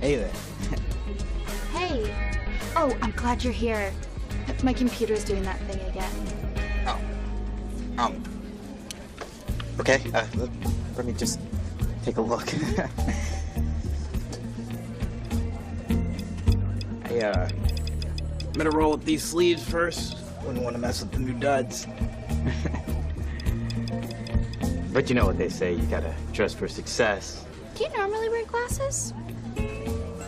Hey there. Hey. Oh, I'm glad you're here. My computer's doing that thing again. Oh. Okay, let me just take a look. I, better roll up these sleeves first. Wouldn't want to mess with the new duds. But you know what they say, you gotta dress for success. Do you normally wear glasses?